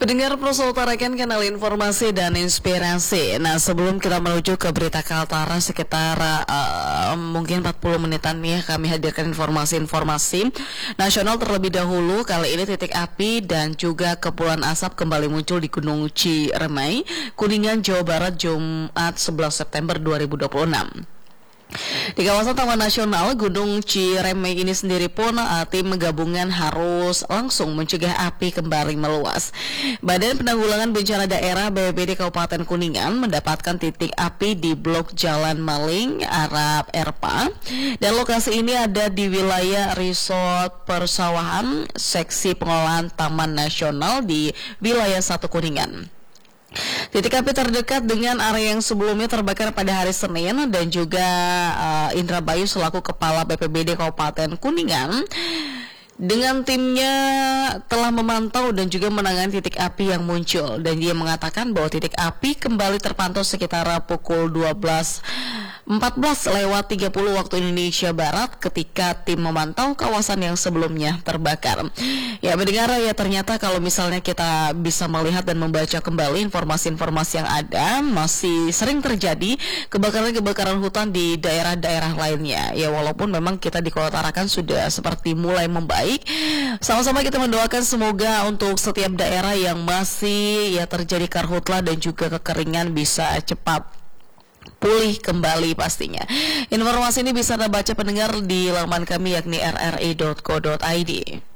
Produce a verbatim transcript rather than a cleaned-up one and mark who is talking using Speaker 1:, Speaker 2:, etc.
Speaker 1: Pendengar Pro utarakan kanal informasi dan inspirasi. Nah, sebelum kita menuju ke berita Kaltara sekitar uh, mungkin empat puluh menitan nih, kami hadirkan informasi-informasi nasional terlebih dahulu. Kali ini titik api dan juga kepulan asap kembali muncul di Gunung Ciremai, Kuningan, Jawa Barat, Jumat sebelas September dua ribu dua puluh enam. Di kawasan Taman Nasional Gunung Ciremai ini sendiri pun uh, tim gabungan harus langsung mencegah api kembali meluas. Badan Penanggulangan Bencana Daerah B P B D Kabupaten Kuningan mendapatkan titik api di blok Jalan Maling Arab Erpa, dan lokasi ini ada di wilayah Resort Persawahan Seksi Pengolahan Taman Nasional di wilayah satu Kuningan. Titik api terdekat dengan area yang sebelumnya terbakar pada hari Senin, dan juga uh, Indra Bayu selaku Kepala B P B D Kabupaten Kuningan dengan timnya telah memantau dan juga menangani titik api yang muncul, dan dia mengatakan bahwa titik api kembali terpantau sekitar pukul dua belas empat belas lewat tiga puluh waktu Indonesia Barat ketika tim memantau kawasan yang sebelumnya terbakar. Ya, mendengar ya, ternyata kalau misalnya kita bisa melihat dan membaca kembali informasi-informasi yang ada, masih sering terjadi kebakaran-kebakaran hutan di daerah-daerah lainnya. Ya, walaupun memang kita di Kota Tarakan sudah seperti mulai membaik, sama-sama kita mendoakan semoga untuk setiap daerah yang masih ya terjadi karhutla dan juga kekeringan bisa cepat pulih kembali pastinya. Informasi ini bisa Anda baca pendengar di laman kami yakni r r i dot co dot i d.